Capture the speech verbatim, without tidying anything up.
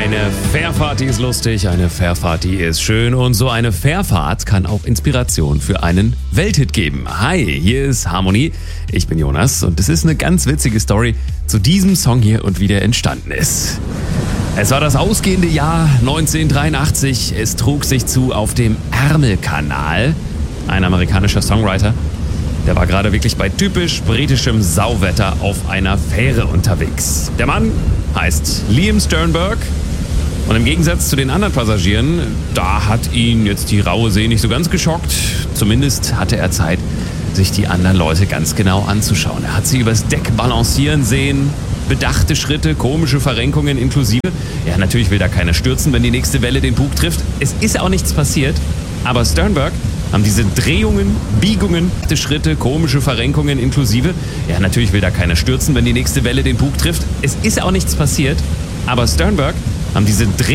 Eine Fährfahrt, die ist lustig, eine Fährfahrt, die ist schön und so eine Fährfahrt kann auch Inspiration für einen Welthit geben. Hi, hier ist Harmonie, ich bin Jonas und es ist eine ganz witzige Story zu diesem Song hier und wie der entstanden ist. Es war das ausgehende Jahr neunzehnhundertdreiundachtzig, es trug sich zu auf dem Ärmelkanal. Ein amerikanischer Songwriter, der war gerade wirklich bei typisch britischem Sauwetter auf einer Fähre unterwegs. Der Mann heißt Liam Sternberg und im Gegensatz zu den anderen Passagieren, da hat ihn jetzt die raue See nicht so ganz geschockt. Zumindest hatte er Zeit, sich die anderen Leute ganz genau anzuschauen. Er hat sie übers Deck balancieren sehen, bedachte Schritte, komische Verrenkungen inklusive. Ja, natürlich will da keiner stürzen, wenn die nächste Welle den Bug trifft. Es ist auch nichts passiert, aber Sternberg haben diese Drehungen, Biegungen, Schritte, komische Verrenkungen inklusive. Ja, natürlich will da keiner stürzen, wenn die nächste Welle den Bug trifft. Es ist auch nichts passiert, aber Sternberg haben diese Drehungen